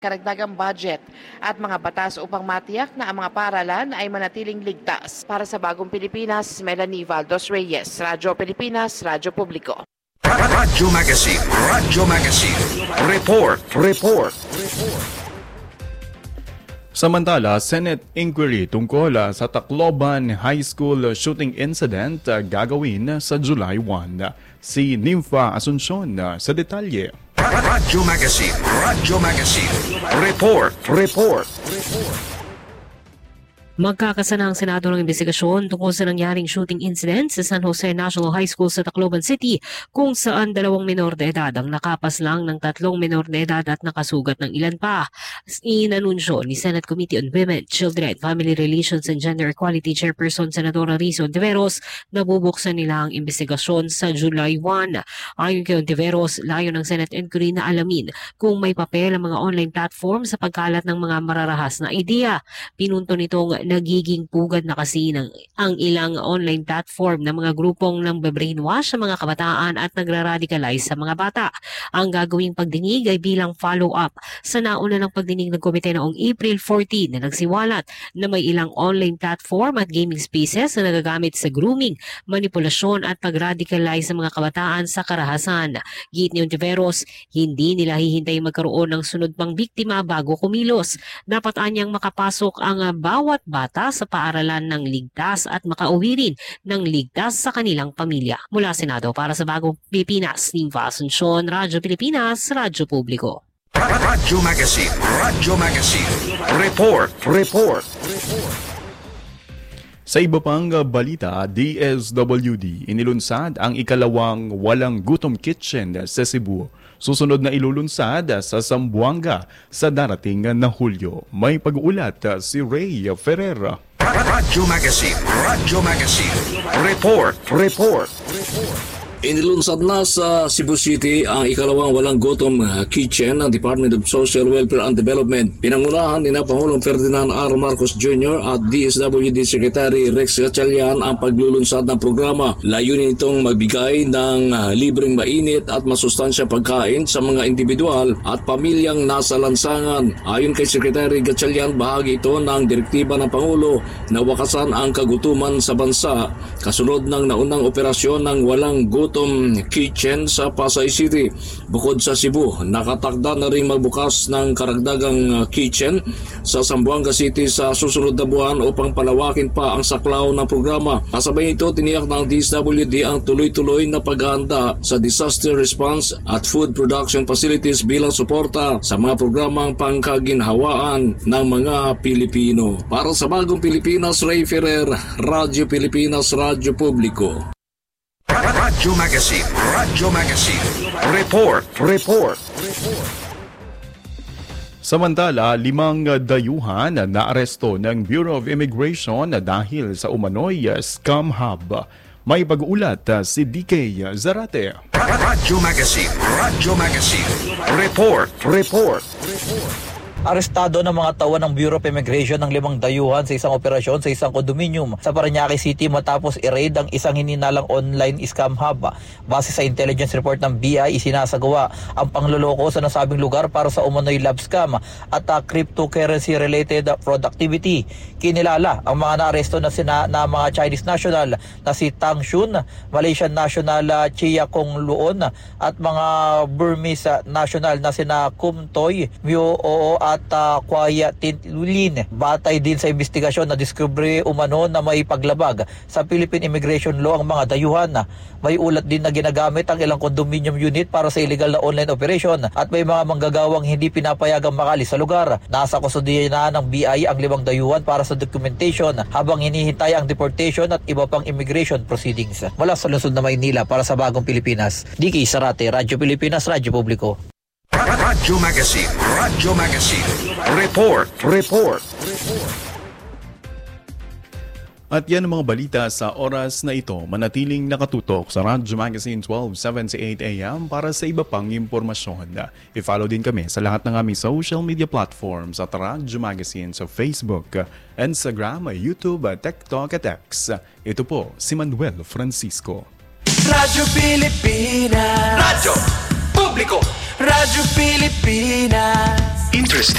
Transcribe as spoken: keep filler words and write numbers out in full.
karagdagang budget at mga batas upang matiyak na ang mga paaralan ay manatiling ligtas. Para sa Bagong Pilipinas, Melanie Valdos Reyes, Radyo Pilipinas, Radyo Publiko. Radyo Magazine, Radyo Magazine, Report, Report, Report. Samantala, Senate inquiry tungkol sa Tacloban High School shooting incident gagawin sa July first. Si Nympha Asuncion sa detalye. Radyo Magazine, Radyo Magazine, Report, Report, Report. Magkakasana ang Senado ng investigasyon tungkol sa nangyaring shooting incident sa San Jose National High School sa Tacloban City kung saan dalawang minor de edad ang nakapas lang ng tatlong minor de edad at nakasugat ng ilan pa. Inanunsyo ni Senate Committee on Women, Children, Family Relations and Gender Equality Chairperson Senadora Rizo Ontiveros na bubuksan nila ang investigasyon sa July first. Ayon kay Ontiveros, layo ng Senate inquiry na alamin kung may papel ang mga online platform sa pagkalat ng mga mararahas na ideya. Pinunto nitong nagiging pugad na kasi ng ang ilang online platform ng mga grupong nang be-brainwash sa mga kabataan at nagra-radicalize sa mga bata. Ang gagawing pagdinig ay bilang follow-up sa nauna ng pagdinig ng komite noong April fourteenth na nagsiwalat na may ilang online platform at gaming spaces na nagagamit sa grooming, manipulasyon at pag-radicalize sa mga kabataan sa karahasan. Git ni Ontiveros, hindi nila hihintay magkaroon ng sunod pang biktima bago kumilos. Dapat anyang makapasok ang bawat bata sa paaralan ng ligtas at makauwi rin ng ligtas sa kanilang pamilya. Mula Senado para sa Bagong Pilipinas, Nympha Asuncion, Radyo Pilipinas, Radyo Publiko. Radyo Magazine, Radyo Magazine, Report, Report, Report. Sa iba pang balita, D S W D inilunsad ang ikalawang walang gutom kitchen sa Cebu. Susunod na ilulunsad sa Zamboanga sa darating na Hulyo. May pag-uulat si Ray Ferreira. Radyo Magazine, Radyo Magazine, Report, Report, Report. Inilunsad na sa Cebu City ang ikalawang walang gutom kitchen ng Department of Social Welfare and Development. Pinangunahan ni na Pangulong Ferdinand R. Marcos Junior at D S W D Secretary Rex Gatchalian ang paglulunsad ng programa. Layunin itong magbigay ng libreng mainit at masustansyang pagkain sa mga individual at pamilyang nasa lansangan. Ayon kay Secretary Gatchalian, bahagi ito ng direktiba ng Pangulo na wakasan ang kagutuman sa bansa kasunod ng naunang operasyon ng walang gutom kitchen sa Pasay City. Bukod sa Cebu, nakatakda na rin magbukas ng karagdagang kitchen sa Zamboanga City sa susunod na buwan upang palawakin pa ang saklaw ng programa. Kasabay nito, tiniyak ng D S W D ang tuloy-tuloy na paghahanda sa disaster response at food production facilities bilang suporta sa mga programang pangkaginhawaan ng mga Pilipino. Para sa Bagong Pilipinas, Ray Ferrer, Radyo Pilipinas, Radyo Publiko. Radyo Magazine, Radyo Magazine, Report, Report, Report. Samantala, limang dayuhan na aresto ng Bureau of Immigration dahil sa umano'y scam hub. May pag-ulat si D K Zarate. Radyo Magazine, Radyo Magazine, Report, Report, Report. Arestado ng mga tauhan ng Bureau of Immigration ng limang dayuhan sa isang operasyon sa isang kondominium sa Parañaque City matapos i-raid ang isang hininalang online scam hub. Base sa intelligence report ng B I, isinasagawa ang pangloloko sa nasabing lugar para sa umano'y love scam at uh, cryptocurrency related fraud activity. Kinilala ang mga naaresto na, sina, na mga Chinese national na si Tang Shun, Malaysian national uh, Chia Kong Luon at mga Burmese national na sina Kum Toy, Myo Oo at uh, Kwaya Tinlulin. Batay din sa investigasyon na diskubre umano na may paglabag sa Philippine Immigration Law ang mga dayuhan. May ulat din na ginagamit ang ilang condominium unit para sa illegal na online operation at may mga manggagawang hindi pinapayagang makalis sa lugar. Nasa kustudiya na ng B I ang limang dayuhan para sa documentation habang hinihintay ang deportation at iba pang immigration proceedings. Mula sa lungsod na Maynila para sa Bagong Pilipinas, D K Zarate, Radyo Pilipinas, Radyo Publiko. Radyo Magazine, Radyo Magazine, Report, Report, Report. At yan ang mga balita sa oras na ito. Manatiling nakatutok sa Radyo Magazine twelve seventy-eight A M para sa iba pang impormasyon. I-follow din kami sa lahat ng aming social media platforms at Radyo Magazine sa Facebook, Instagram, YouTube, TikTok at X. Ito po si Manuel Francisco. Radyo Pilipinas, Radyo Publiko, Radyo Radyo Pilipinas. Interesting.